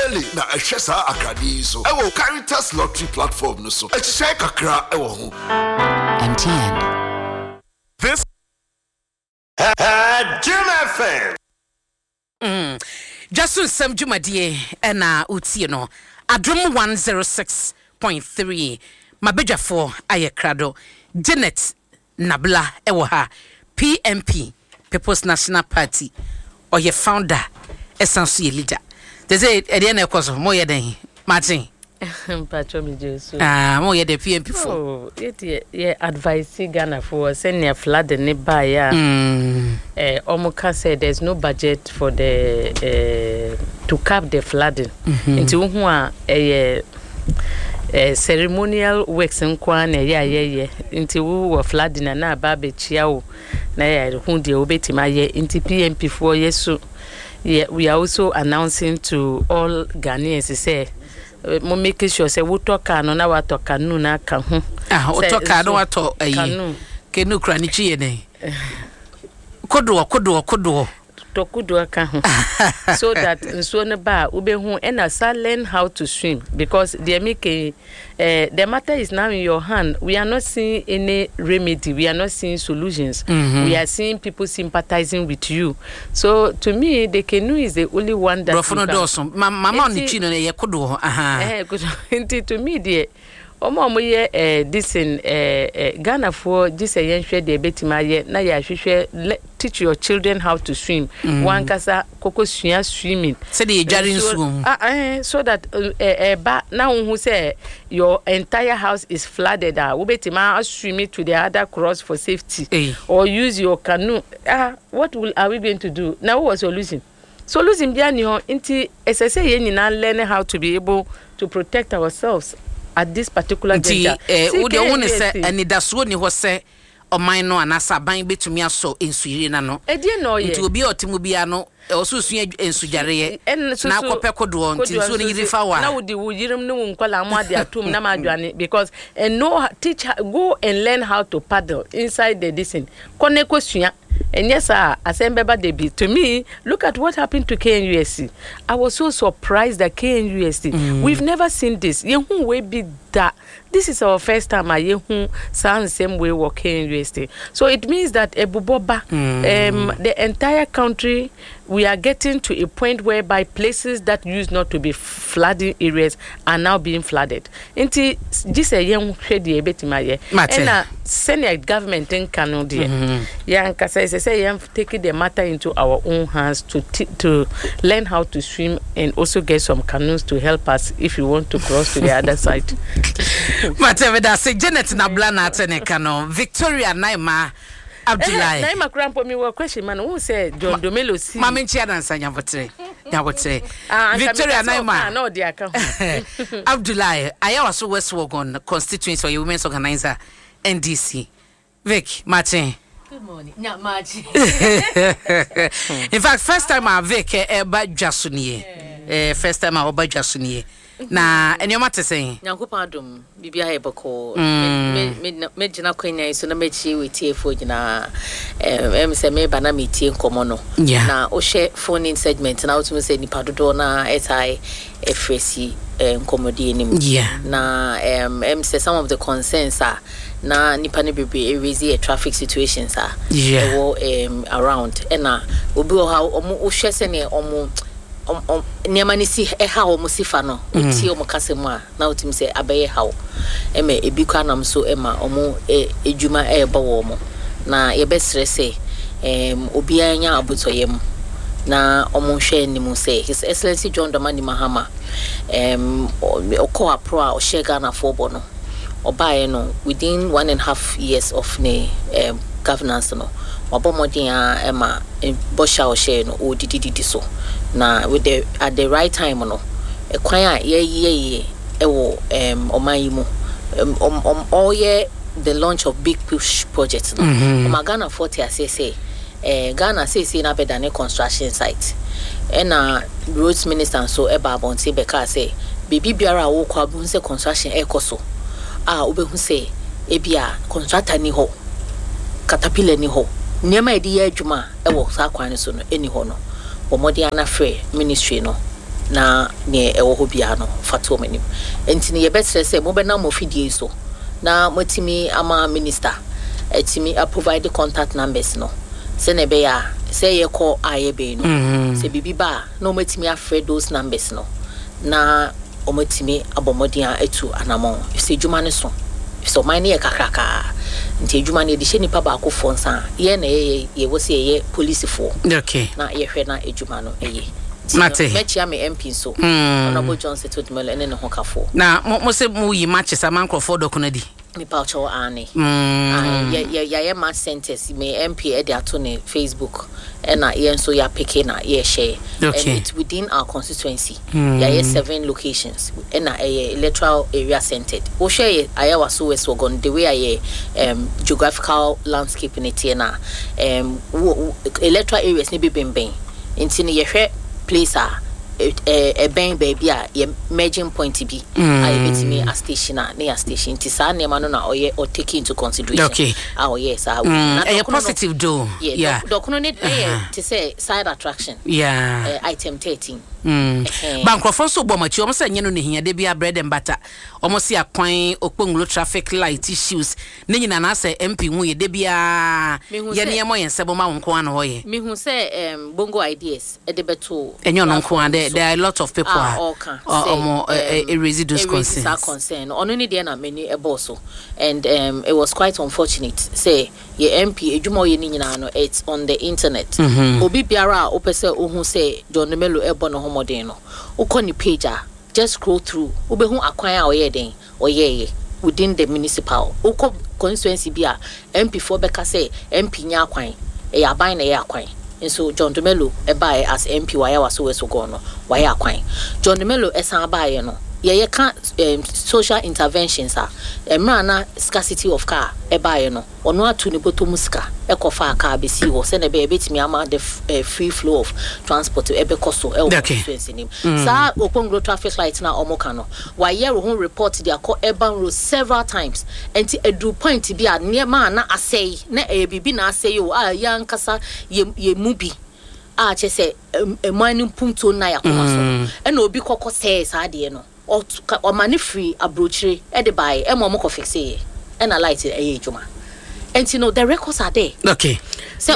daily na ehwesa akadi so ewo Caritas Lottery platform no so ehye kakra ewo ho MTN. This Jim FM. Jasu Sam Jumadie na utie no Adrum 106.3 Mabejafo ayekrado Janet Nabla ewo ha PMP People's National Party or your founder essential leader. They say Ediana Koso moye den Martin Patromi Jesu. Moye the PMP for. Oh, yeah, advice Ghana for send your flood and nearby. Omoka said there's no budget for the to cap the flooding. Into who are ceremonial works in Kwana, yeah. Into who were flooding and now Babe Chiao, na who the obetima into PMP for yesu. Yeah, we are also announcing to all Ghanaians say mo make sure say we talk no na wa talk kanu na ka ho we talk no wa to ayi kenu kra ni chi ne kodo to kudu ka ho so that so ne ba ube hu and as learn how to swim because the matter is now in your hand. We are not seeing any remedy, we are not seeing solutions. We are seeing people sympathizing with you. So to me the canoe is the only one that mama ni chi no ye kodo to me the omo ye this in Ghana for this yenhwe de betima ye na ya hwehwe teach your children how to swim. One kasa koko swimming say the jarin swim so that ba now who say your entire house is flooded we betima swim to the other cross for safety or use your canoe. What are we going to do now? What was solution bia ni ho nti esese ye nyina learn how to be able to protect ourselves at this particular juncture. Wo de won say anidaso ni ho say oman no anasa ban betumi aso ensuire na no edie no ye nti obi otemu bia no osusu ensujare ye na akopɛ kodo nti nso ni yiri fa wa na wo di wo yirim ne wo nkwala mo ade atom na madwane because no teach go and learn how to paddle inside the disin kone kosua. And yes, Asembeba Debi. To me, look at what happened to KNUSC. I was so surprised that KNUSC. We've never seen this. Yehu we be that. This is our first time. Yehu sound the same way work KNUSC. So it means that Ebuboba, the entire country, we are getting to a point whereby places that used not to be flooding areas are now being flooded. Inti this a young shady betimaye. And senior government in Canada. Young Kasa say taking the matter into our own hands to learn how to swim and also get some canoes to help us if you want to cross to the other side. Mateveda say Janet Nabla na tenekano Victoria Naima Abdullahi. Naima Krampo mi wa question man who say John Domelo si. Mama nchi adansa nyabotre. Victoria Naima. No dia ka. Abdullahi aya waso West Wogon constituency or women's organizer NDC. Vic Martin. Good morning. Not much. In fact, first time I Vic eba Jasuniye. First time I oba Jasuniye. Na enyoma te say Nyankopon adom bibia hebeko me gina kwanya so na mechi wetie fo gina se me bana metie nkomo no na o share phone in segment na otumo say nipa dodo na etai efresi nkomodi enim na say some of the concerns are na nipa ne bebe raise traffic situations are around na obi o ha o share se ne omo niamani si ha o musifa no oti o mukasemu a na otimi se abaye ha o ebi kwa nam so ema omo ejuma ebo mo na ye besre se obi anya abutoyem na omo hwe nimu se His Excellency John Dramani Mahama okwa pro a o shega na fobo no obaye no within 1.5 years of ne governance no wabomodin a ema bosha o share no o dididi so na with the at the right time no kwan a ye ewo omayimu all year the launch of big push projects no Ghana 40 say Ghana say na bedane construction site na roads minister so eba bonti beka say bibi biara wo kwa bu say construction ekoso obehu say ebia contractor ni ho caterpillar ni ho niema edi ya adwuma ewo sa kwan so no eni ho no omodi ana free ministry no na ne ewo ho bia no fato manim enti ne ye betre say mo be na mo fidie so na motimi ama minister etimi provide contact numbers no se ne be ya say ye call ayebe no se bibi ba no motimi afre those numbers no na omotimi abomodia etu anamon se djuma ne so mine ye kakraka nti djuma ne de hye nipa ba ko fonsa ye na ye wo se ye police for okay na ye hwe na edjuma no eye Mate mechia me MP so honorable Johnson to demel ene ne ho kafo na mo se mu yi matches am Crawford dokunadi mi paucho ane ya ma centers me MP e de ato ne Facebook na ye nso ya pick na ye share and it's within our constituency ya 7 locations na electoral area centered o share Ayawa so West Wogon the way aye geographical landscape in it na electoral areas ne bibemben nti ne ye hwe place a bang baby a merging point be I bet me a station near station tisa ne mano na or take into consideration okay yes a positive do document to say side attraction item 13 Bankrofon so bomachi omo se nyeno ne hia de bia bread and butter omo se akwan okponglo traffic light issues ne nyina na se MP hu ye de bia ye ne mo yense bo ma wonko an ho ye me hu se bongo ideas e de beto enyo no nko an there are a lot of people omo residues concern ono ni de na many e boss and it was quite unfortunate say ye MP edwuma ye ni nyina no it's on the internet obi biara opese ohun say John Melo ebo no modern no ukoni page just scroll through ubehu akwan a oyeden oyeye within the municipal uko constituency bia MP4 beka say MP nya akwan e yaban na ye akwan so John Melo e buy as MP Ayawa so West Wogon no waye akwan John Melo esan buy no ye can social interventions emra na scarcity of car e buy no ono atu ne boto musika e kofa car be si wo se ne be betimi ama the free flow of transport e be koso e wo constituency nim sa okongro traffic light na omoka no waye ho report dia ko urban road several times enti edu point bi a ne ma na asey na e bibi na asey o ya nkasa ye mubi a che se mining punto na yakoma so e na obi kokko say sa de no or mani free abrochire e de buy e mo fix e na light e ejuma and you know the records are there okay say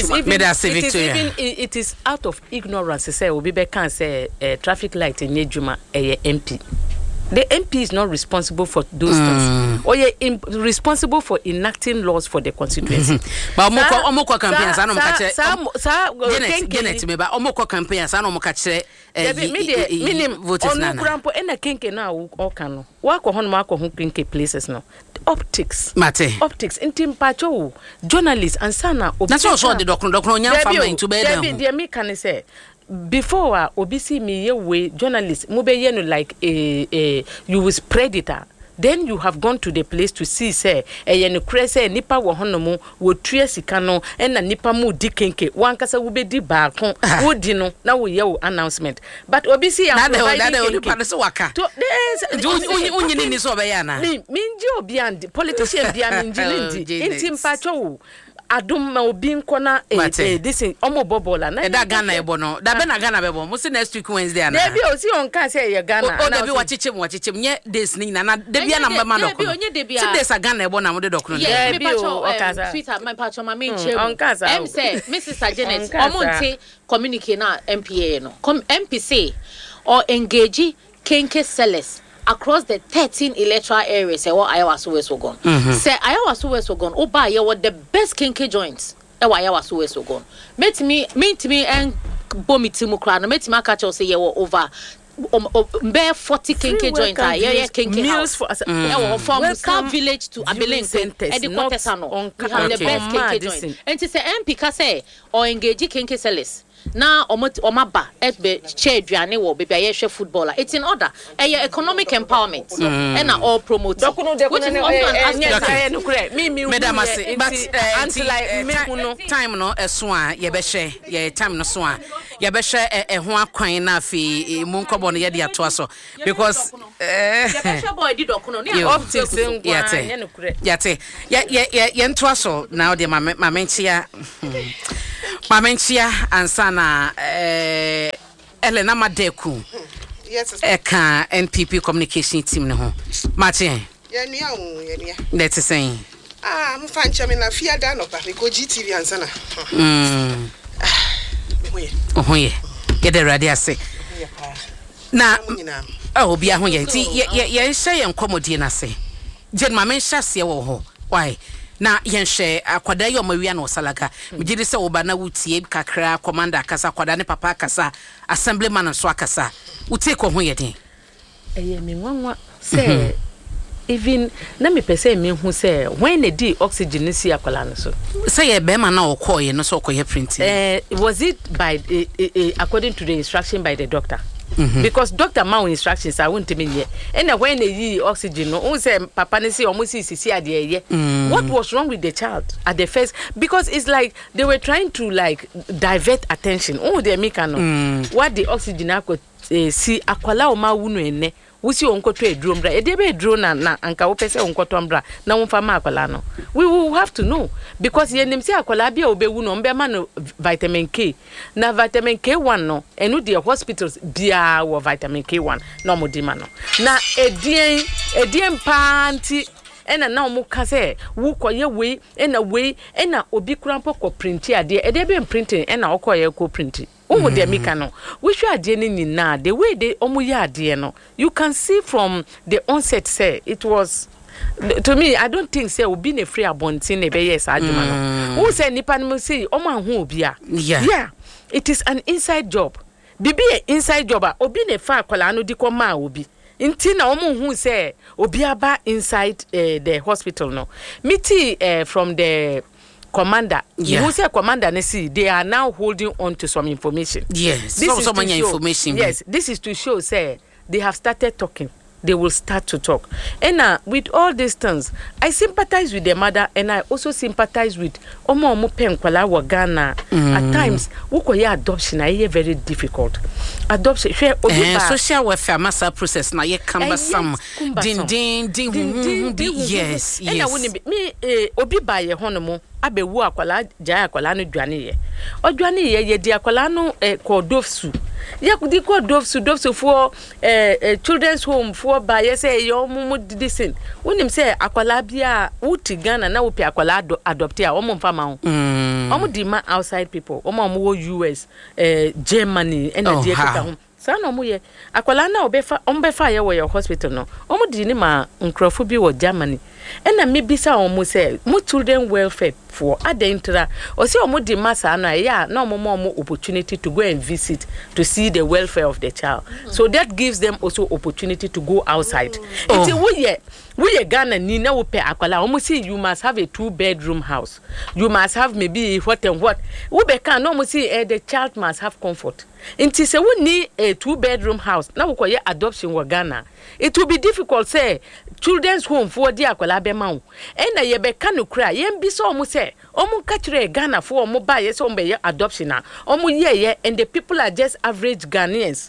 it is out of ignorance say obi be can say traffic light in ejuma e MP. The MP is not responsible for those things. Or you're responsible for enacting laws for the constituency. But omoko campaigns I no mkache. Genet me ba omoko campaigns I no mkache voters na. Onu grampo ena kenke na oka no. Wako hono mako hu kenke places no. Optics. Mate. Optics intimpacho journalists and sana obi. That's also the doctor nya fama into bed. There me can say before obisi me way journalists mobile no like you will spread it then you have gone to the place to see say no crese nipa wo honomo wo tua sika no na nipa mu di kenke wankasa wo be di ba ko wo di no na wo ye wo announcement but obisi am that nipa no so waka unyini ni so be ya na minji obi and politician bia minji ndi intimpa cho adum ma obi nkona this omo bobola na da Ghana ebo no da be na Ghana bebo mo se next week Wednesday na debi o si on ka say ye Ghana o debi wachichem nye days ni na debi na mbema dokno si days Ghana ebo na mo de dokno debi o Twitter my patcho ma me nche em say Mrs. Janet omonte communicate na MPA no MPC or engage kenke sellers across the 13 electoral areas what Ayawa so West Wogon. Say Ayawa so West Wogon oba ye what the best kinky joints e wa Ayawa so West Wogon. Meet me and bomitimu kra no meet me catch us say ye over 40 kinky joints ye kinky house for from South Village to Abelin Center we have the best kinky joints and to say MP ka say or engage kinky sellers na omaba be chair duane wo be be hwe footballer it's in order economic empowerment and all promote which is madam say but until like time no eso a ye be hwe ye time no so a ye be hwe ho akwan na afi mu nkobo no ye de ato aso because ye be hwe boy di dokuno ne optics nkwa nye no kure yate ye nto aso na de mamenchia ansana Elena Madeku. Yes, Eka NPP communication team no ho. Martin. Yeah. Let's say. I'm fine, Chamina Fia Dano, because GTV and Sana. Oh, yeah. Get the radio say. Now, oh, be a hoye. Ye say and commodity na say. Jen ma men shasi ho. Why? Na yen share akwada yo Maria no salaga. Me gidi se oba na wutie kakra commander kasa kwada ne papa kasa assemblyman so akasa. Wutie ko ho ye den. Me nwanwa say even na me pese me hu say when they di oxygen ni si akwala no so. Say ye be ma na okoye no so okoye printing. Was it by according to the instruction by the doctor? Because doctor ma instructions I won't mean yet. And when they yi oxygen no say papa ne say almost see ade what was wrong with the child at the first? Because it's like they were trying to like divert attention. Oh they make no what the oxygen akọ see akwala o ma wunu ene wusi onkoto edrum bra edebe edro na anka wo pese onkoto mbra na wo fa ma akwala no we will have to know because ye nim say akwala bia obewu no mbe ma no vitamin K na vitamin K1 no enu de hospitals bia wo vitamin K1 no modima no na edien panti ena na omu ka se wo koye we ena obi kurampo ko printi ade edebe printing ena okoye ko printi oh de mika no we should ade ni na the way they omu ya ade no you can see from the onset say it was to me I don't think say obi na free abontin na be yes aduma no who say nipa no say omu ahu obi a yeah it is an inside job bibi inside job a obi na fa akwala no di ko ma obi inti na omu hu say obi aba inside the hospital no miti from the commander who say commander ne see they are now holding on to some information. Yes, this is some information. Yes, this is to show say they have started talking. They will start to talk. And with all these things, I sympathize with the mother and I also sympathize with omo pen kwala wa Ghana. At times, ukoye adoption is very difficult. Adoption, social welfare massa process na ye cumbersome. Yes. And I wouldn't me obi ba ye honomo abewu akwala jaya akwala no dwane ye. Odwane ye di akwala no ko dofsu. Ya kudi ko dofsu for children's home for ba ye say yo mumu disin. Wonim say akwala bia wuti Ghana na wopi akwala adopte a omo mfa ma ho. Omo di ma outside people. Omo wo US, Germany and the home. Sana omo ye akwala na obefa ye wo your hospital no. Omo di ni ma nkrofo bi wo Germany. And na me bisa omo say mo children welfare for adentra or say omo di masa na ya na omo opportunity to go and visit to see the welfare of the child. So that gives them also opportunity to go outside. We ye Ghana ni na wo pe akwala omo say you must have a 2-bedroom house. You must have maybe what and what. We be can no omo say the child must have comfort. Inti say we need a 2-bedroom house. Na wo koye adoption wa Ghana. It will be difficult say children's home for dia akwala be ma wo. E na ye be ka no kra ye mbi so omo say omo ka kire Ghana for omo ba ye so omo be adoption na. Omo ye and the people are just average Ghanaians.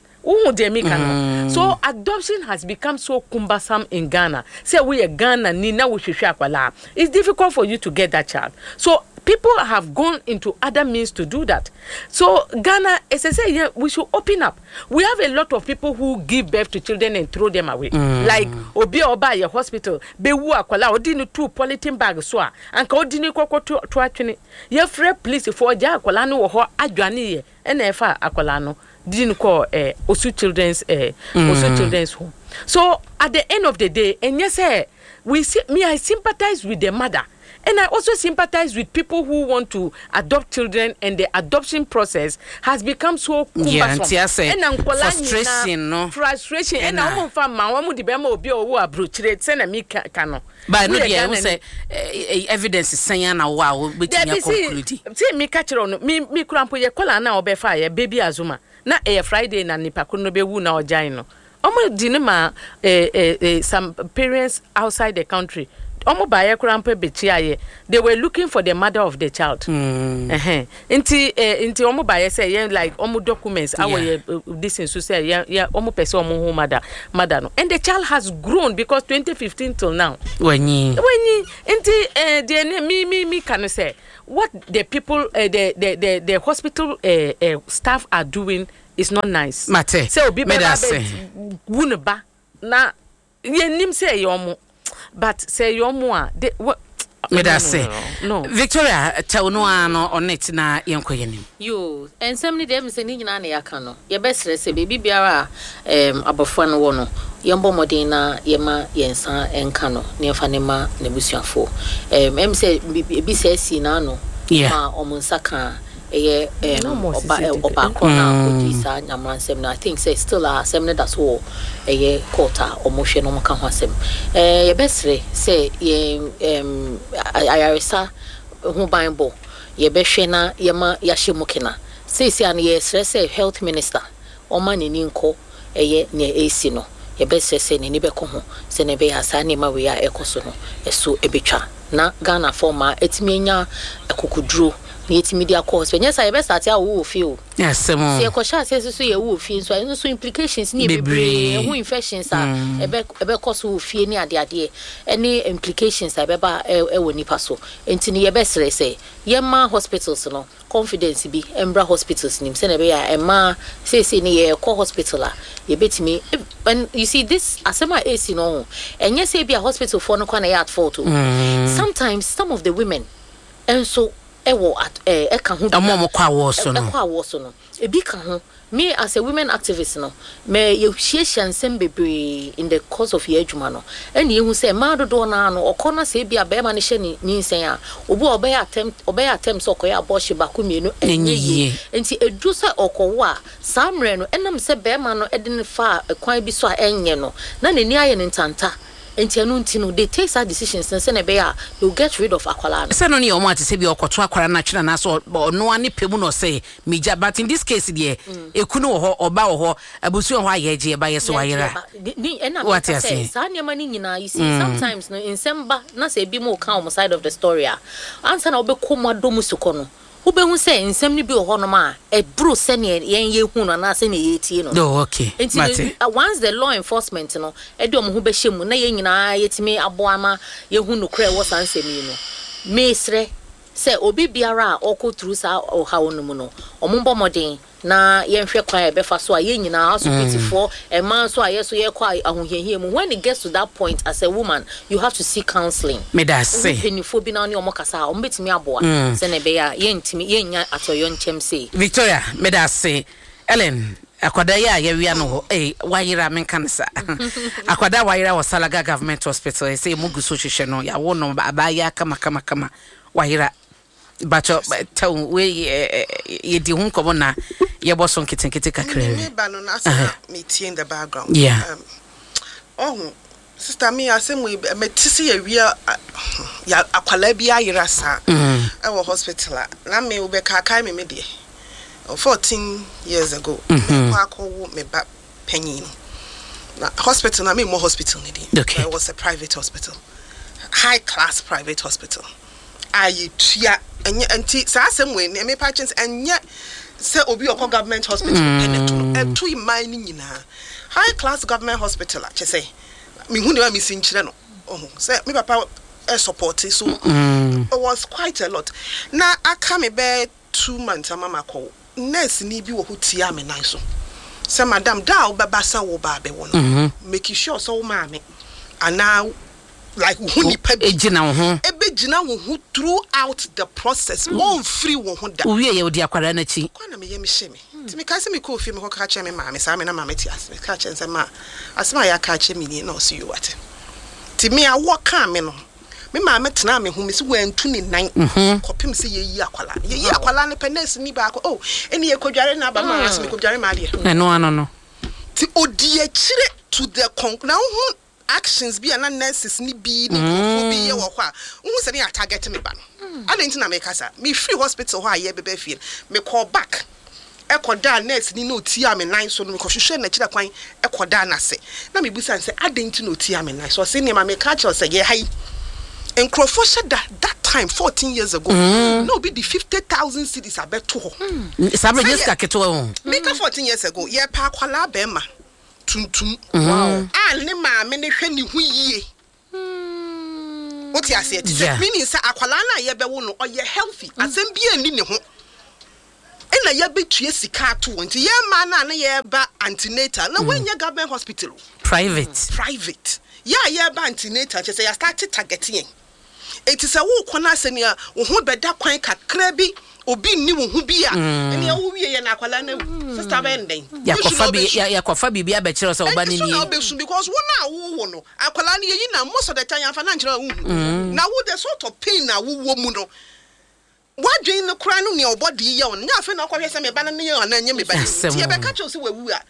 So adoption has become so cumbersome in Ghana. Say we are Ghana ni na wo hwehwe akwala. It's difficult for you to get that child. So people have gone into other means to do that. So Ghana, as I say, we should open up. We have a lot of people who give birth to children and throw them away. Like obi oba your hospital, be wu akwala odini 2 polythene bag so a anka odini koko to atwene. Ye free police for ja akwala no wo ho adwane ye na efa akwala no didn't call Osu children's home. So at the end of the day, and yes, I sympathize with the mother. And I also sympathize with people who want to adopt children, and the adoption process has become so cumbersome. Frustration. And I'm from Mawamu di Bemo Bio Abruch, send a me cano. But no, I say evidence is saying now, wow, between your conclusion. See me catch on me crampo ye kola na obefa baby Azuma. Na Friday na nipa kuno be wu na ojaino. Omo dinema some parents outside the country. Omo baye kurampe bechiaye. They were looking for the mother of the child. Inti omo baye say like omo documents our this in so say omo person omo home mother no. And the child has grown because 2015 till now. When inti me can say what the people the hospital staff are doing it's not nice. Mate. Say obi be wuneba na ye nim say yomo but say yomo a they what no. Victoria tell no ano on it na yenkoyenim. Yo, and somebody dem say ni nyina na yaka no. Ye besre say baby biara abofo no wo no. Yembo modin na yema yensa enka no. Ne fa ne ma ne busuafo. Em say bi say si na no. Ma omunsaka eye oba kona odisa nyamransem na I think say still a semne that's all eye quarter omohwe no mka ho asem ye besre say ye ayaresa hu bible ye behwe na yema yahye mukena say an ye stress health minister o man ni nko eye ne esi no ye besre say ne beko ho se ne be asa ne ma we ya ekoso no eso ebetwa na Ghana forma etimi nya akukuduro ni media course when yes I best start ya wo feel yes say ko sha say so ye wo feel so so implications ni bebre who infections are ebe cause wo feel ni ade any implications I beba e wo nipa so enti ni ye best say ye ma hospitals no confidence bi embra hospitals nim say na be ya ema say ni ye call hospital a ye betimi when you see this asema AC no enye say be a hospital for no kwa na at fault sometimes some of the women and so ewo at eka ho amomo kwa wo so no ebi ka ho me as a women activist no me ye hihia nsem bebre in the course of your adwuma no ene ehu say ma dodo na no okona say bia be ma ne hye ni nsen a obi obey attempt so koya abortion ba kumienu enye enti edu say okowo a samre no enam say be ma no edin fa kwan bi so a enye no na nani aye ne ntanta enti they take that decisions and say na be a you get rid of akwala no say no ni o ma te say bi okoto akwara na twena na so no ani pemu no say meja but in this case there ekunu wo ho oba wo ho abusu ho ayeje ba yeso ayera ni what you say sa nyama ni nyina you see sometimes no in semba na say bi mo ka on side of the story a answer na obekoma domu suko no Ubehu say nsem ni bi ho no ma e bro se ne yen ye hu no na se ne ye tie no oh okay once the law enforcement no e de omo hu be hyemu na ye nyina yetimi aboama ye hu no kra wo sansemi no mesre say obi biara oko through sa o ha wonu mu no omombo modern na ye hwe kwa e be fa so a ye nyina hospital for e man so a ye so ye kwa ahohehie mu when it gets to that point as a woman you have to seek counseling me da say penifo bi na ne omokasa o mbetimi aboa se ne be ya ye ntimi ye nya atoyo nchem say Victoria me da say Ellen akwada ya wia no wayira menkansa akwada wayira wa Salaga Government Hospital say muguso hwehwe no ya wo no abaya kama wayira bacho tell we ye di hun komo na ye boso nkitenkete kakra me ba no na asa me tie in the background sister me asem we me tisi ye wia ya akwala bi ayira sa e wo hospital na me we ka kai me de 14 years ago me kwa ko me ba panyin na hospital na me more hospital ni dey it was a private hospital, high class private hospital. Ayi tua enti sa asem we me patients enye say obi okọ government hospital peneto to imai ni nyina high class government hospital che say me hu ne wa me sinchire no say me papa support so it was quite a lot na aka me be 2 months mama ko nurse ni bi wo hu tia me nan so say madam da wo baba sa wo ba be wo no make sure so wo ma me and now like huni pebi ejina ho ebejina wo throughout the process one free wo ho da uwie ye odi akwara na chi kwa na me ye me hye me ti me ka se me ko fie me ko ka che me ma me sa me na ma me ti as me ka che nse ma asema ya ka che me ni na so you what ti me a wo ka me no me ma me tena me hu me se wantu ni nan kopim se ye yi akwala ne penes ni ba ko eni ye kodware na ba ma as me kodware ma de no ti odi a chire to the now actions be and nurses ni bi ni ko bi ye wo kwa hu se ne ya target me ba no adenti na me kasa me free hospital ho aye bebe fie me call back e koda nurse ni no tia me nan so no me ko hwehwe na kira kwan e koda na se na me busa se adenti no tia me nan so se ne ma me ka che se ye hai encrofo shada that time 14 years ago no be the 50,000 cities abeto ho sabe jeska keto ho make 14 years ago ye pa kwala be ma tuntum wow and ne ma me ne hwe ni hu yie what you say meaning say akwala na ye be wo no o ye healthy asem bi ani ne ho na ya betue sika to won ti ye ma na ye ba antenatal na when ye government hospital private ya ba antenatal che say ya start targeting it is a wo kona asenia wo ho beda kwan kakra bi obi ni wo hu bi a ene ya wo wie ye na akwala na sister benden ya kofa bibia be kire so oba ni ni because wo na wo no akwala na yi na most of the time afa na nkire wo na wo the sort of pain na wo mu no wadwen no kra no ne obodi ye on nya afa na kwahwe se me ba na ne ye na nya me ba ye be ka cho se wawu a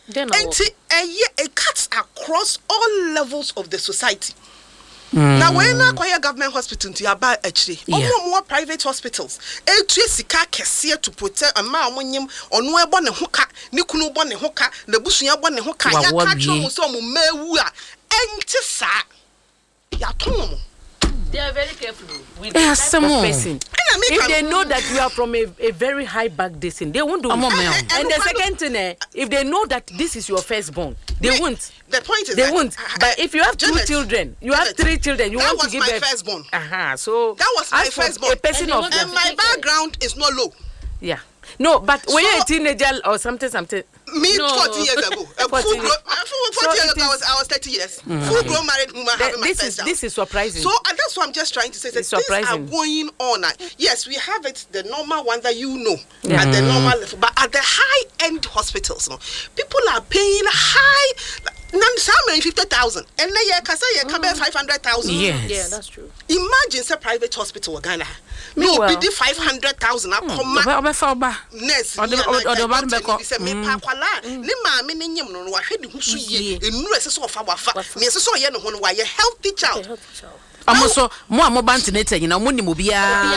it cuts across all levels of the society. Now when I acquire government hospital to aba actually more private hospitals etu sika kese to protect ama amonyem ono ebo ne hoka ne kunu bo ne hoka na busua bo ne hoka ya ka cho mo so mo mawu a enti sa ya ton. They are very careful with the type of person. If they know that you are from a very high back distance, they won't do it. And the second thing, if they know that this is your firstborn, they won't. The point is they won't. But if you have two children, you have three children, you want to give birth. That was my firstborn. So that was my firstborn. A person and my background is not low. Yeah. No, but when you're a teenager or something. Me, 40 years ago. 40 years ago, I was 30 years. Full grown married woman having my first child. This is surprising. So that's what I'm just trying to say. Things are going on. Yes, we have it, the normal one that you know, at the normal level. But at the high-end hospitals, people are paying high... 50,000 and then you can say 500,000. Yeah, that's true. Imagine say private hospital Ghana. Me be 500,000 nurse or the one be say me pa kwala ni ma me nyem no wa hwede hu so ye enuru ese so fa wafa me ese so ye no ho no wa ye healthy child. Amoso mo amobantinator nyina mo ni mo bia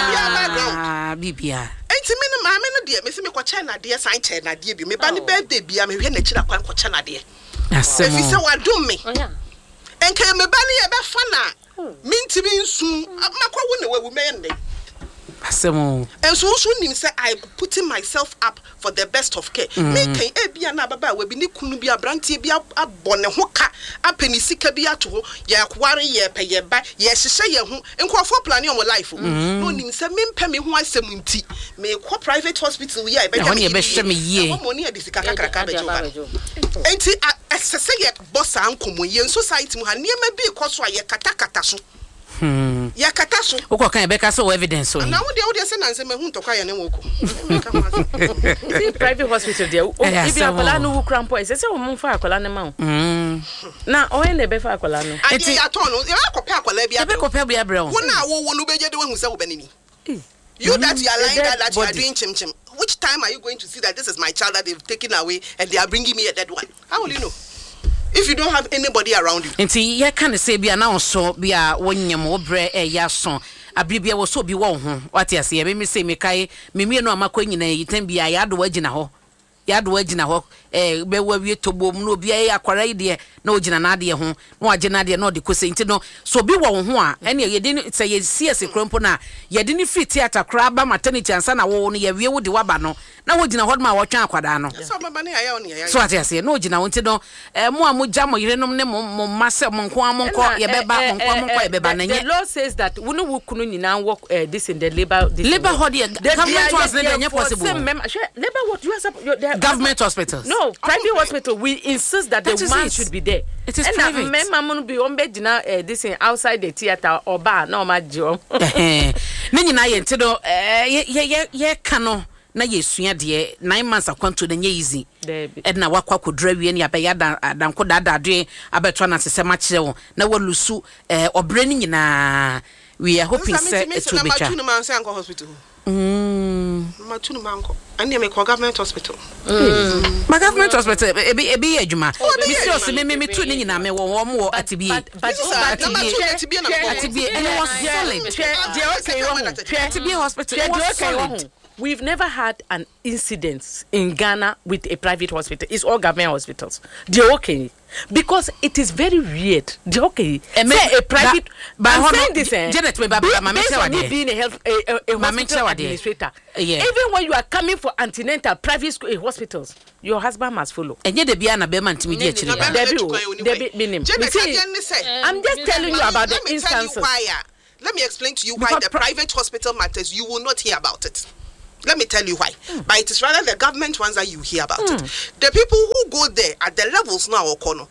bibia enti me no ma me no de me se me kwa China de sign China de bi me ba ni birthday bia me hwe na kira kwa China de if you say what do me and can me ba ni e be fa na minti bi nsu makwa wo na wa me ndey asemo and so say I putting myself up for the best of care me kan e bia na baba we bi ni kunu bi abrantie bi abone ho ka apeni sika bi ato ho ye kware ye peye ba ye hyehyɛ ye ho nkofo plan on life no nim say me mpa me ho asem nti me ko private hospital ye be hwe be hwe me ye money e di sika kakraka be jo enti asese ye boss ankomo ye society mu ha niema bi koso a ye katakata so ya kataso uko kan be ka so evidence so na wo de say na nse me hu ntokwa ya ne woko see private hospital there if you akola no crampo say say wo mfa akola ne ma na o en be fa akola no enti ya ton no ya akopa akola bia be kopa bia bre wo na wo no be jede wo hu say wo benini you that you are lying that you are doing chim which time are you going to see that this is my child that they've taken away and they are bringing me a dead one? How will you know if you don't have anybody around you? Enti ye kan say bia na so bia wonyam wo bre ya so abribia wo so bi wo ho wate ase ye me say me kai me mienu amakwa nyina yitan bia ya do wagina ho be wawie tobom no bia ya akwara ide na ogina na ade ho na wagina ade na ode kose nti no so bi wo ho a ene ye de say ye CS krompo na ye de ni free theater kra ba maternity ansa na wo no ye wie wo de waba no na wogina ho ma wo twa akwada no so baba ne aya on ya so ate ase na ogina wo nti no mo amogya mo yerenom ne mo mase mo nko ye beba mo nko ye beba na nye. The law says that we no kunu nyina work this in the labor hod government was not possible. Labor what you are government hospitals. No, private hospital. We insist that the woman should be there. It is private. And remember, be on bed dinner this in outside the theater or bar. No, my job. Nini na ye ntido ye kano na yesua de 9 months akwanto na nye easy. Edna wakwa kodra wie ne abeya dan ko dadade abetwa na sesema kire wo na walusu obre ni nyina. We are hoping say it will be cha. Matunu manko. And me call government hospital. My government hospital ebi adwuma. Me see us me tu ni nyina me wo mo atibi. But atibi and it was solid. Atibi hospital. We've never had an incident in Ghana with a private hospital. It's all government hospitals. They're okay. Because it is very weird. They're okay. Say a private... I'm saying this, based on me being a hospital administrator. Even when you are coming for antenatal private hospitals, your husband must follow. And yet, I'm just telling you about the instances. Let me explain to you why the private hospital matters. You will not hear about it. Let me tell you why. But it is rather the government ones that you hear about it. The people who go there at the levels now, nothing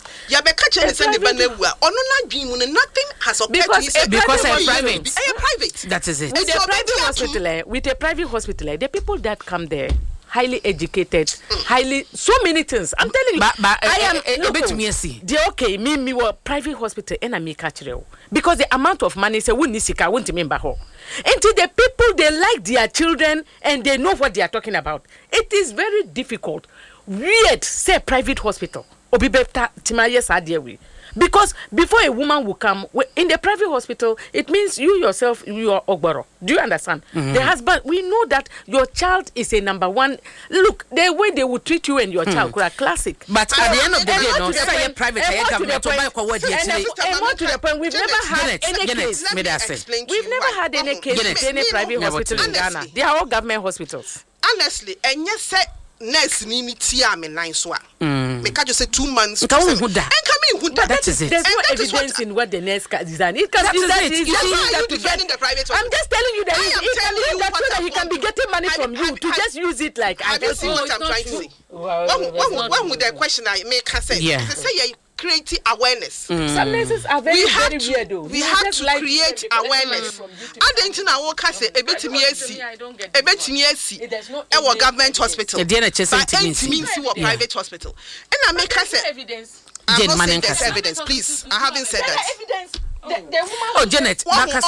has occurred because they're private. Private. That is it. With a private hospital, the people that come there, highly educated, so many things. I'm telling you, but I am they're okay. Me were private hospital and I make because the amount of money say we need to won't remember how. Until the people they like their children and they know what they are talking about. It is very difficult. Weird, say private hospital. Obi better timaye sadiewe. Because before a woman will come in the private hospital, it means you yourself, you are ogboro. Do you understand? The husband, we know that your child is a number one. Look, the way they will treat you and your child are classic. But at the end of the day, no, say private, and more to the point, we've never had any case. We've never had any case in any private hospital in Ghana. They are all government hospitals. Honestly, and yes, say nurse ni tia me nine so me ka just say 2 months that is it. There's no evidence in what the nurse is done. It can be that you defending the private hospital. I'm just telling you that he can be getting money from you to just use it like I don't see what I'm trying to say. When with the question I make say say create awareness. Some nurses are very weird though. We have to create awareness. And then I will say ebetimi esi e government hospital. But means private hospital. And I make say evidence. There's evidence, please. I haven't said that. Janet,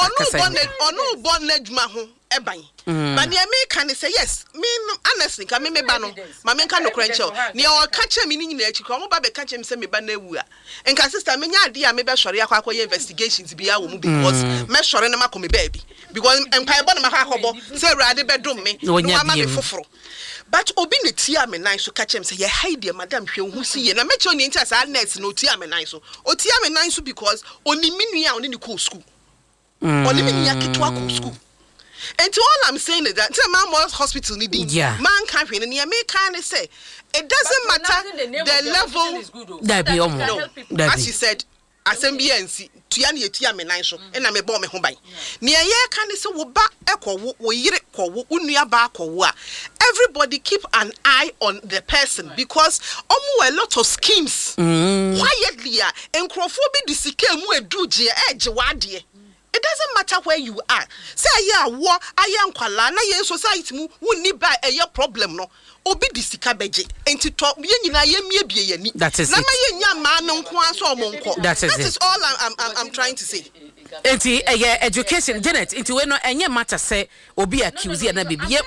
but the American say yes. Me honestly, can me bano. My men can no credential. Near or catch me in the come back catch him send me banewua. And sister, me idea maybe sorry investigations be our because me sorry na makomi baby. Because empire bon ma hakobo say rade bedroom me. No ma be foforo. But obi ne tia me nine so catch him say ye hide madam hwe hu see na me cho ni ntia sa nurse no tia me nine so. O tia me nine so because oni minua oni ni ko school. Oni minua kitwa ko school. And to all I'm saying is that man hospital need man can't win and you may kind of say it doesn't matter the level that be as you said SMBNC Tiani Tia me nine so and I'm a bomb home by near ye can say wo ba echo wo yire ko wo unua ba ko wo everybody keep an eye on the person because a lot of schemes quietly and crofobia disike mu eduje edge wade. It doesn't matter where you are. Say I am kwala na ye society mu wonni ba a problem no. Obi disika beje. Enti to ye nyina ye miebie yani. That is it. Na ma ye nya ma no nko aso omonko. That is all I'm trying to say. Enti education Janet enti we no enye matter say obi accuse na baby. Ye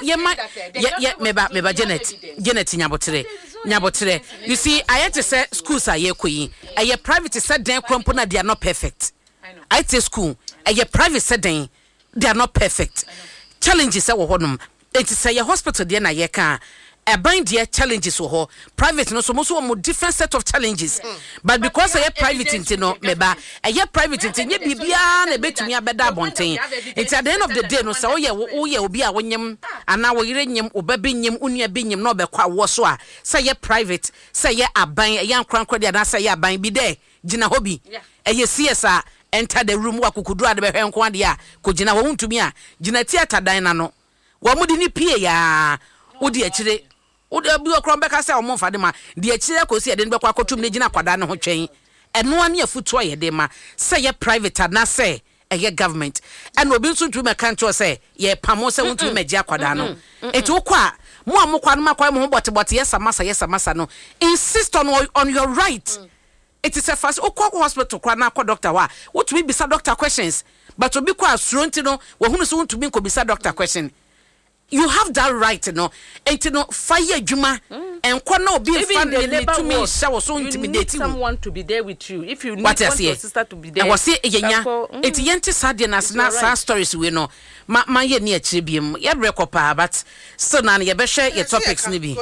meba Janet nyabotre. You see I had to say schools are ye koyi. Eye private said den krompo na they are not perfect. I say school a private setting, they are not perfect. Challenges are one. It is a hospital, dear na yeka. A bind dear challenges or private no so most more different set of challenges. But because I have private into no meba, I have private into ye bibia a bit to me a better bontain. It's at the end of the day no so yeah be a winyam and now we're in yam or babyim unia binyam no be qua waswa. Say ye private, say ye a bind a young crank credit and say ya bind be there. Gina hobby. A ye CSR. Enter the room wa kukudura de behwe nko ade a kogina wo ntumi a gina theater dan na no wo mudi ni pie ya odi akire odi abi okro beka se o monfa de ma de akire kosi ede beko akotum ne gina kwada ne ho twen eno ane afutu ye de ma se ye private na se ye government and obi nso ntumi kan to se ye pamo se ntumi magya kwada no eti wo kwa mo amokwa no makwa mo bote yes amasa no insist on your right. It is a fast hospital kwa na doctor wa what we bisa doctor questions but to be kwa assurance no wo hunu so to be ko bisa doctor question you have that right no enti no fire adwuma enko na obi family to me show so intimidate you someone to be there with you if you need your sister to be there and was say yenya enti yente sadie na sa stories we no ma ye ne akire biem ye brekopa but still na ye be share your topics ni bi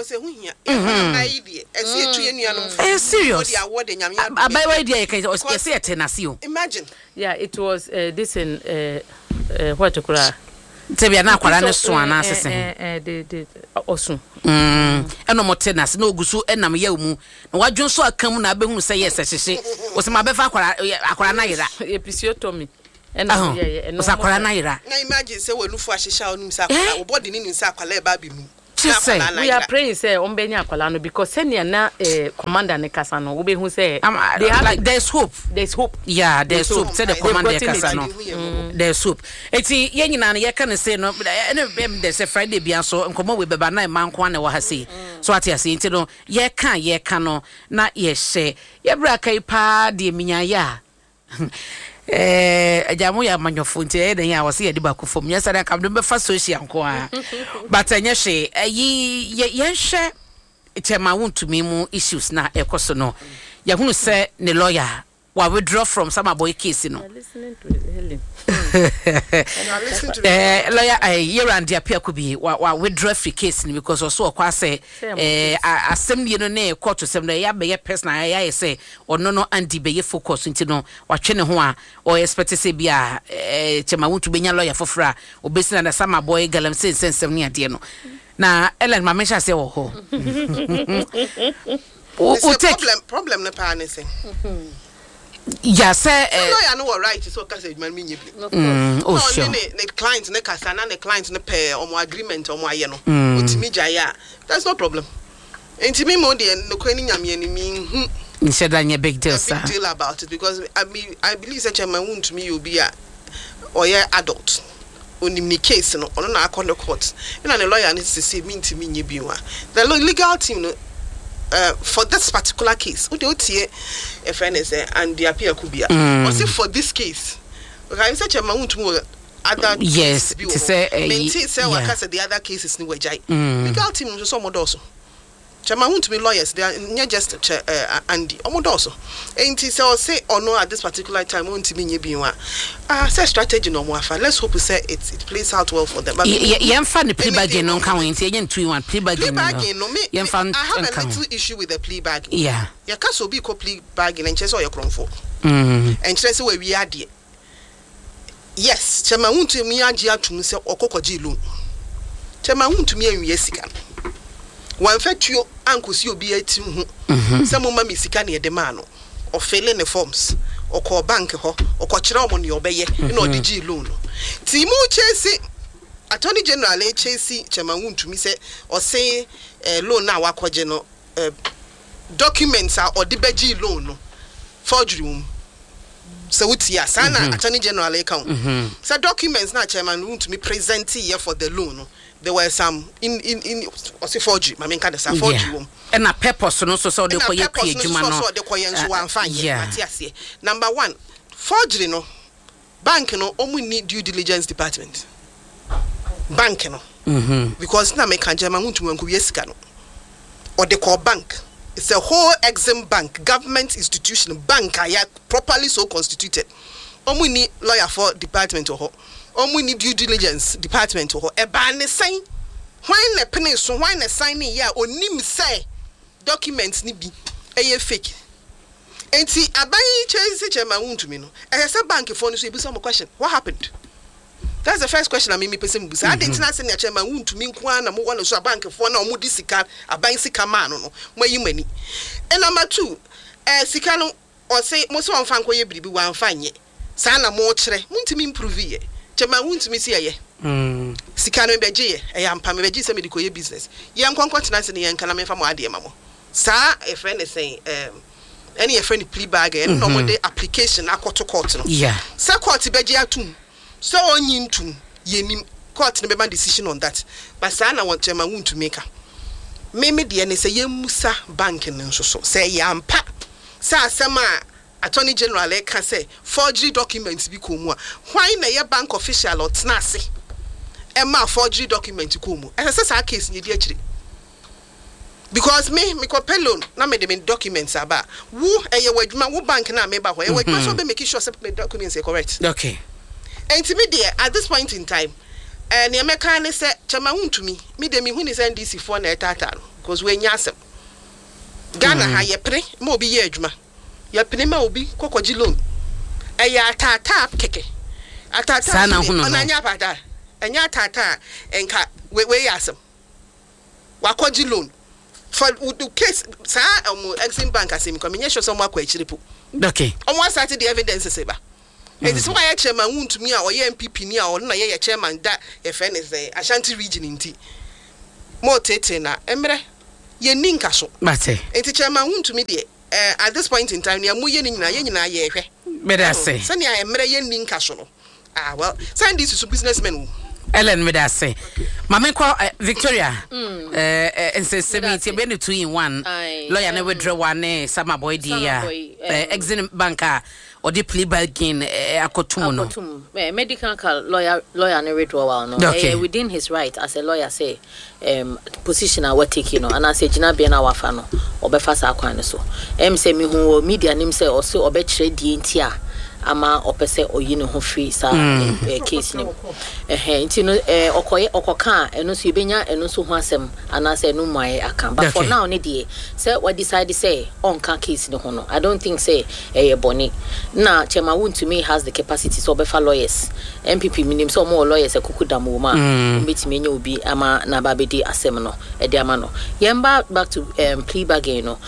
serious abai why dia you say tenase o imagine it was this in what to call Tebia na kwara ne so ana asese de osun eno motenas na ogusu enam yawu na wadwon so akam na abehunu se yes ehye wo se ma befa akwara na yira episiotomy Sakwara na ira. Na imagine say we lufu ahihia onum say akwala, body ni nsa akwala e ba bi mu. We are praying say ombenya akwala no because senior na commander ne kasa no we be hu say they have like there's hope. Yeah, there's hope. Say the commander kasa no. There's hope. Eti ye nyina no ye ka ne say no there say Friday bia so nkomo we beba na man kwa na wa ha say. So ati ase enti no ye ka no na ye hye ye bra kai pa de minya ya. Ajamu ya manyofo nti e den ya wose ye de ba kofom nya sada kam do be fa social nko a but anya hye ye hye chema wontumi mu issues na ekoso no ya hunu se ne lawyer wa withdraw from some boy case no listening to Helen lawyer year and dia pia kubi wa withdraw free case ni because also kwa say assembly no na court sem na ya be personal ya say ono no andi be focus nti no wa twe ne ho a o expect say bia chema wontu benya lawyer fofra obesina na some boy galam sem ne ade no na Ellen mamesha say wo ho problem na pa ne say yeah say lawyer no right so ka say man me nyebi oh sure the client ne kasa na the client ne pay omo agreement omo aye no otimi jaya that's no problem enti me mo de no kwani nyame ni mi instead of big deal sir big deal about it because I believe such a man won't me you be a or yeah adult onim ni case no ono na akọ court na the lawyer needs to say me ntimi nyebi wa the legal team no for this particular case, a friend is and the appear could be. Or say for this case, okay, such a man to other yes, to say the other cases new legal team is some also. Chama want to be lawyers, they are not just Andy Omodoso. Ain't he say or no at this particular time won't to be near say strategy no more. Let's hope we say it plays out well for them. Yeah, find the plea bargain on count agent 3-1 plea bargain. I have a little issue with the plea bargain. Yeah. You can't so be plea bargain and chase all your crown for. And chase where we are dear. Yes, Chama want to me and Gia to me say or cocoji loan. Chama want to me and Yesica. One fetch you uncle you be a team. Some mammy sika near the man or failing the forms or call bank or call on your bay, the G loan. Timu Chase Attorney General Chase Chamaun to me say or say loan now aquageno documents are or the Beji loan forgery. So it's ya sana Attorney General account. So documents now Chairman to me present here for the loan. There were some in forgery. I mean, kind of forgery. And a purpose, so the Number one, forgery no bank no only need due diligence department. Bank no, because na make German want to no or they call bank. It's a whole exim bank, government institution bank. I properly so constituted. Only need lawyer for department or. We need due diligence department or a ban sign. Why na penny so why na signing ya onim say documents ni bi e fake. Enti abai chase chairman won to me no. E say bank phone so e be some question. What happened? That's the first question I mean me person busa. I didn't say na chairman won to me kwa na mo wan so bank phone na mo di sika abai sika man no. Mo yi mani. And number 2, sika no or say mo so amfa nkoye biribi wan fa nye. Sa na mo kire. Mo ntimi improve ye. Chema won't me see ye. Sikano beje e ampa me beje se me dikoye business. Ye nkonkon tenase ne ye nkana me fa mo ade mamo. Sa a friend is saying any a friend plea bag and no the application akoto court no. Yeah. Sa court beje atum. So onyin tum ye nim court ne be man decision on that. But sa na want chema won't make me de ne say ye musa bank ne nso so. Say ye ampa. Sa asema Attorney General can say forgery documents be komu. Why na your bank official or tnase? Emma forgery document komu. And say our case ni di because me ko loan na me de documents aba. Wo eye wadwuma wo bank na me ba ho. Eye wadwuma so be make sure say the documents are correct. Okay. And to me there at this point in time, and the American say chama to me de me hu ni say NDC for na etata because we nyasem. Ghana ha ye pre mo bi ye adwuma. Ya penema obi kokoji loan eya tata keke atata sana huno onanya pata enya tata enka we yasem wakoji loan for the case sa exim bank asem ko menye sure some akwa chiripo okay omo start the evidence seba And this why chairman won to me or MPP near or na chairman that your friend is the Ashanti region in tea. More tete na emre ye ninka so. Mate. And the chairman won to me at this point in time, near Muyenina ye. Better say. Sunny I emre ye ninka so. Ah well, send this to businessmen. Ellen Medase. Mama Victoria. And says 70 been 2 in 1. Lawyer never draw one summer boy dear. Exit banker or the plea bargain akotumo. Medical lawyer never draw no. Within his right as a lawyer say position I will take and I say Jina be an hour fano or befasa akwane so. Say me who media name say also or bet trade the ama opese oyine ho free sa case ni nti no okoka eno so yebenya eno so ho asem ana say no mai aka but for now ne dey say we decide say on ka case ni ho no I don't think say boni na chema won to me has the capacity so befa lawyers MPP minim so more lawyers ekukudam ma mbetimi enya obi ama na ba bedi asem no e dey ama no yemba back to plea bargain no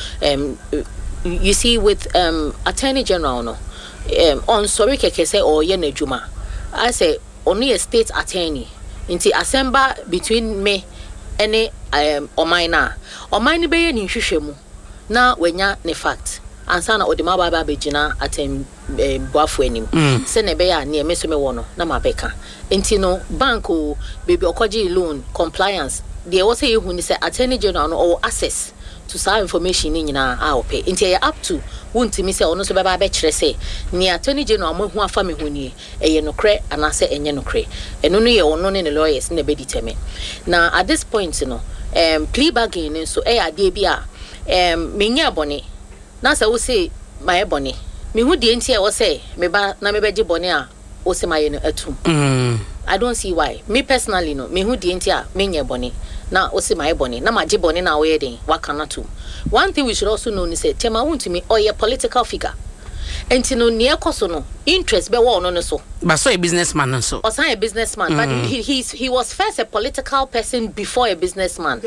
you see with attorney general no on sorry keke say or ye na djuma I say only a state attorney inti assemble between me any omaina be ye ni hwehwemu na wenya ne fact ansa na odima baba begina atem boafo anim se ne be ya ne me so me wo no na mabeka inti no bank o baby okoji loan compliance they also say hu ni say attorney general no or access to some information in na pay inti up to won't me say ono so baba be kire say ni attorney general mo hu afa me hu ni eye no kre anase enye no kre eno no ye ono ne lawyers na be determine na at this point no plea bargain so ade bia menya bone na say we say my bone me hu de nti e wo say me ba na me be gi bone a wo say my no atum I don't see why me personally no me hu de nti a menya bone na wo say my bone na ma gi bone na wo ye den waka na tum. One thing we should also know is that Tema won't me or a political figure. And to know near Kosono interest be one on so. But so a businessman so. Or a businessman, but he was first a political person before a businessman.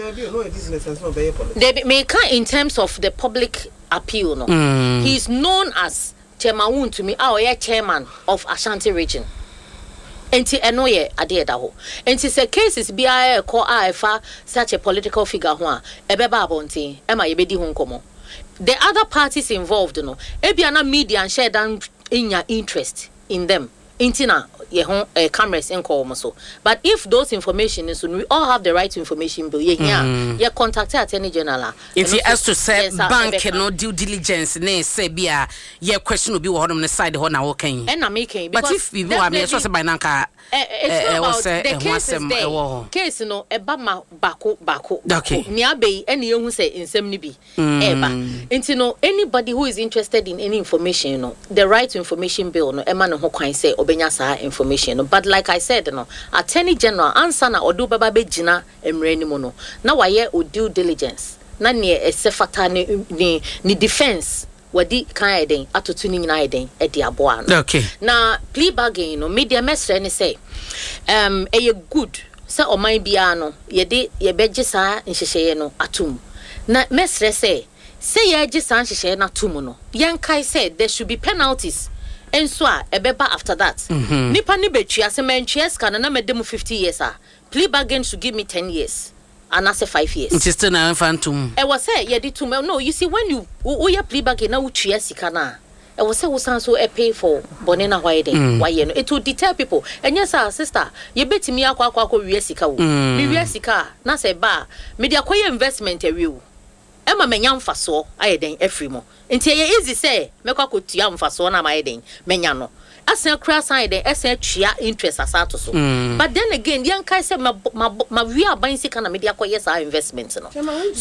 They make in terms of the public appeal. No, he's known as Tema won't me our chairman of Ashanti region. Enti enoye ade da ho enti se cases bia ko afa such a political figure ho a ebeba abontin e ma yebedi ho nkomo the other parties involved no ebia na media and share dan inya interest in them enti na ye ho cameras enko so but if those information is we all have the right to information bill ye here ye contact attorney general if he has to say bank no due diligence ne say bia ye question obi wo hodom ne side ho na wo kan and na making but if people are me so say by nanka it's not about the case no eba ma bako okay ni abei ene ye hu say insem ni bi eba enti no anybody who is interested in any information no the right to information bill no ema no ho kwan say obenya sa information but like I said no attorney general answer na odo baba begina emre ni mo no na waye o due diligence na ne esefata ni defense wadi kan eden atotu ni nyina eden e di aboa no okay na plea bargain no media mesre ni say e good say oman bia no ye de ye beje sa nhyehyeye no atum na mesre say ye je sa nhyehyeye na atum no yen kai say there should be penalties and so ebeba after that nipa ni betwi asementwe ska na medem 50 years plea bargain should give me 10 years and I say 5 years. It's still na phantom. I was say, yeah, did to no. You see, when you plea bargain na uchi sikana. I was say, we so pay for bonena why then? Why you know? It will deter people. And yes, sister, you bet me akwa sika wo. Me sika na say ba. Me dia koye investment e wi. Emma menya mfaso aye den efrimo. Nti ye easy say me kwa kotua mfaso na ma den menya no. Asen kra san den esen twia interest asato so. But then again, yan kai say ma wi aban sika na me dia koye sa investment no.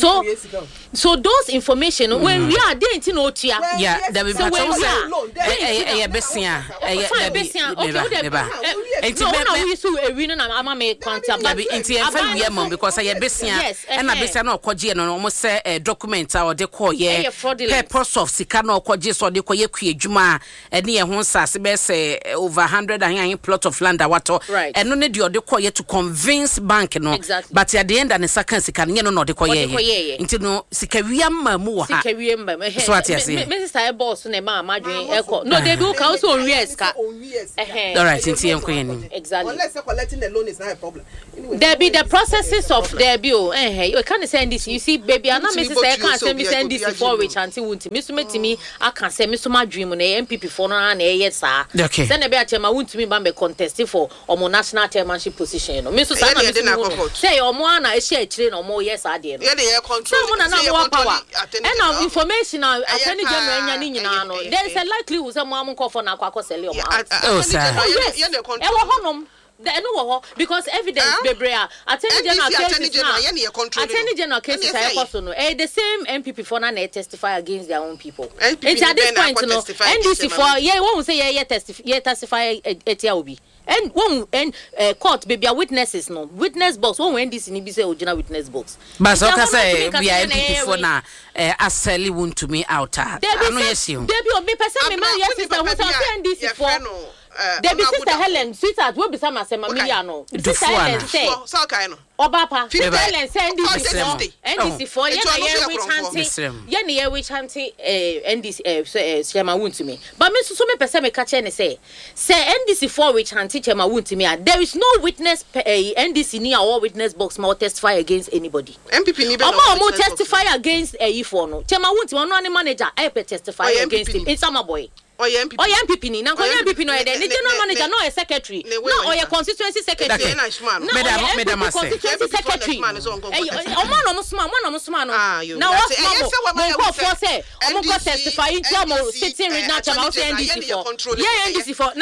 So those information when we are there nti no tua. Yeah, that be besia. no we so we no na ama me contact but into e fa we mom because I besia and na besia na okoje no almost say document or de call ye purpose of sika na okoje so de koye kue adwuma e ne ye ho nsase be say over 100 and plot of land wato and no ne de ode koye to convince bank no but at the end and second sika ne no de koye into no sika wi amma mu wa ha sika wi amma so what you say me sister boss na ma madwen eko no they do count on years ka all right into enko exactly unless collecting the loan is not a problem anyway there be the processes of there be you can't send this you see baby and na me say I can't send this for which until won't me so metimi I can say me so my dream na MPP for no na yes sir send be a chairman won't me ba me contest for omo national chairmanship position no me so say na say omo na e share chire no omo yes ade no yeah control so na power and information attorney general nya ni nyina no there is a likelihood say mo am call for na akwa sell omo oh sir yeah the control because evidence bebrea attorney general cases the same MPP for na testify against their own people and at this point no NDC for won't say testify etia obi and one and court baby witnesses no witness box one NDC ni be say original witness box but so can say we are MPP for na asali want to me out I no yes you there be obi person me man yes sister who say NDC for there be sister Helen sweetheart we be some asema million sister Helen say so kind no Obapa Helen say NDC for ye which hanti NDC chairman won to me but me so me person me catch any say NDC for which hanti chairman won to me there is no witness NDC near or witness box more testify against anybody MPP ni be no testify against for no chairman won to no any manager I testify against him it's my boy MPP ni na MPP no the general manager no a secretary no or constituency secretary madam secretary no no testify sitting in natural NDC for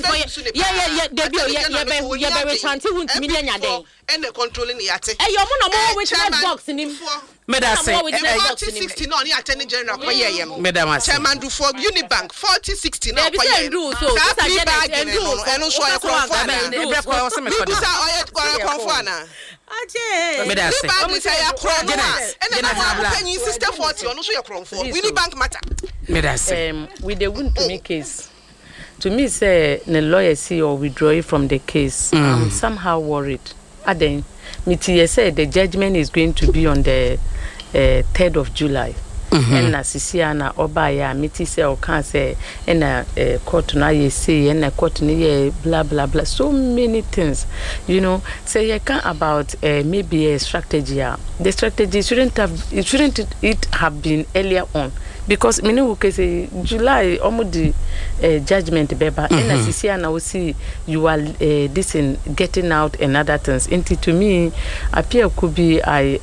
and the controlling yate box in him Madam say 4060 no ya attorney general kwa yeyem Madam chairman do for Unibank 4060 no kwa yeyem so eno so ya konfa na e kwa o se me koda bisa oye kwa konfa na aje Madam say Unibank say ya konfa ena na penny sister 40 ono so ya konfa Unibank matter Madam say with the win to me case to me say the lawyer see or withdraw from the case I'm somehow worried Aden Miti said the judgment is going to be on the 3rd of July. And na sisiana obaya miti say o can say and court na ye say and court ni blah blah blah so many things you know say you can about maybe a strategy the strategy shouldn't have been earlier on because many will say July almost the judgment beba and na sisiana we see you are this in getting out and other things into to me appear could be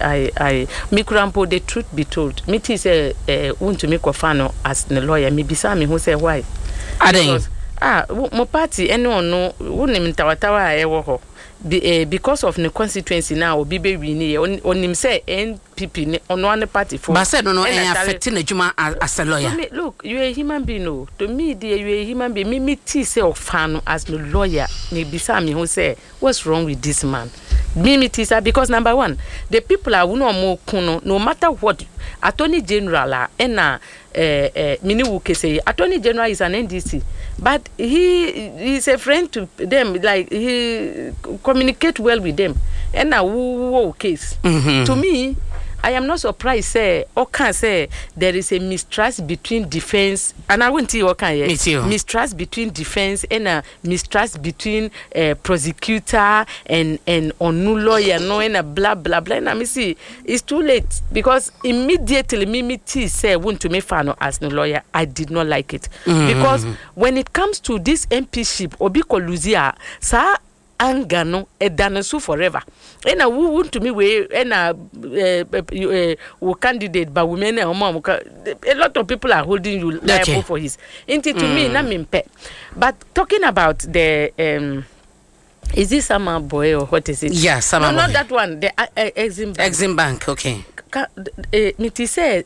I mikrampo the truth be told miti say want to make a fan as the lawyer maybe Sammy who say why because mo party anyone no wouldn't tawatawa ewo because of the constituency now obi be wini on him say NPP ne on one party for but said no affecting adwuma as a lawyer look you a human being no to me dear you a human being me tea say of fan as the lawyer maybe Sammy who say what's wrong with this man me tea because number one the people are no matter what Attorney General and mini wuke say Attorney General is an NDC but he is a friend to them like he communicate well with them and now case to me I am not surprised say or can say there is a mistrust between defense and I won't tell you mistrust between defense and a mistrust between prosecutor and on no lawyer no and a blah blah blah and I see it's too late because immediately me say want to me fan as no lawyer I did not like it because when it comes to this MPship obiko luzia sa anger no edanasu forever and I want to me we and we candidate but women a lot of people are holding you liable for his into to me na mimpe but talking about the is this Sama Boy or what is it? Yeah, Sama Boy. Not that one. The Exim Bank. Okay. Miti say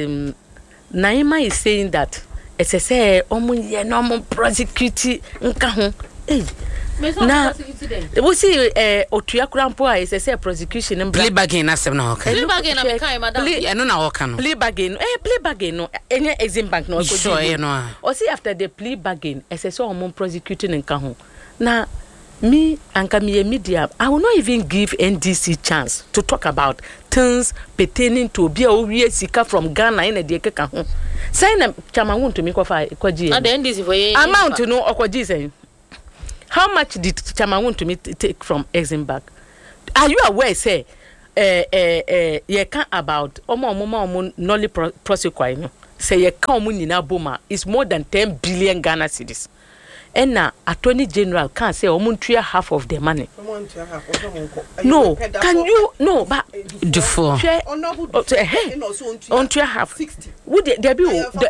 Naima is saying that it's a say normal prosecute nka ho. na we see otua krampo a is say prosecution and plea bargain asem na hoka plea bargain am kai madam e no na hoka no plea bargain no any exim bank no go sure no or see after the plea bargain say so on prosecuting nka ho na me anka me media I will not even give NDC chance to talk about things pertaining to be a sika from Ghana in a de keka ho say na chamangun to me kwaji na the NDC for amount no okwaji say how much did chamangun to me take from Exim Bank? Are you aware say ye can about omo nolly prosecute no say ye can omo nyina boma is more than 10 billion Ghana cedis. And now, Attorney General can't say omuntua half of the money. No, can you no? But do for ontua half. Would debut?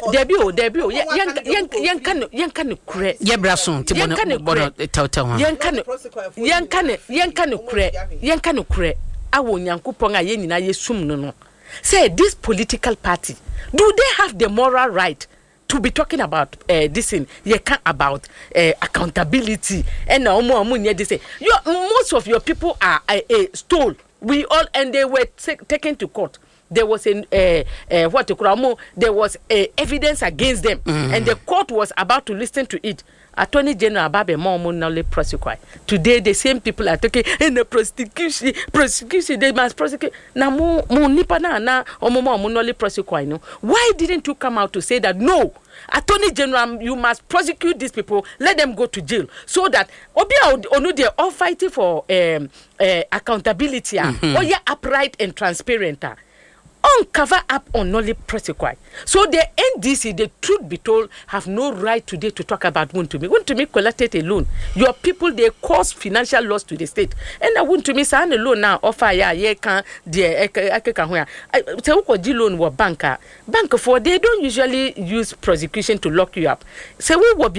Yan can create. Yebrason, Yan can create. I won't yankupong a yen na yesum no. Say this political party, do they have the moral right to be talking about this thing? You can't about accountability and this thing. Most of your people are stole. We all and they were taken to court. There was there was evidence against them, and the court was about to listen to it. Attorney General Ababe Momonale prosecute. Today the same people are talking in the prosecution they must prosecute. Na mo nipa na omonale prosecute no. Why didn't you come out to say that no? Attorney General, you must prosecute these people, let them go to jail, so that they are all fighting for accountability, or you upright and transparent. Cover up on only prosecute. So the NDC, the truth be told, have no right today to talk about Wontumi. Wontumi collected a loan. Your people, they cause financial loss to the state. And Wontumi sign a loan now offer can loan wa banker. Bank for they don't usually use prosecution to lock you up. Say we will be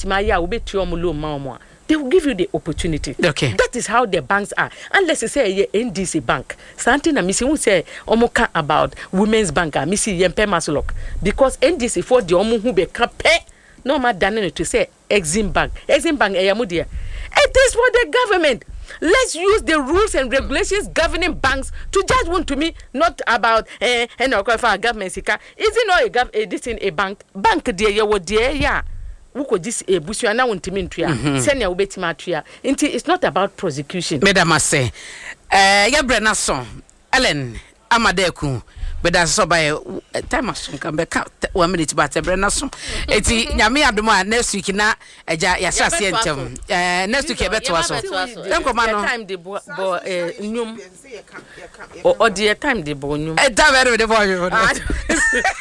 loan. They will give you the opportunity. Okay. That is how the banks are. Unless you say NDC bank. Something I miss you say omoka about women's bank. I miss you masulok. Because NDC for the omu who be pay no more than to say Exim Bank. Exim Bank eyamudia. It is for the government. Let's use the rules and regulations governing banks to judge one to me, not about government sika. Is it not this in a bank? Bank dear you dear yeah. This busuana wontimi ntua senya wobetima atua nti it's not about prosecution. Madam say Yabrena son Ellen Amadeku beda so by time aso kan be ka 1 minute but Yabrena son eti nyame adoma next week na eja ya sase entem next week e beto aso dem ko ma no time de bo nyum o the time de bo nyum e da very de bo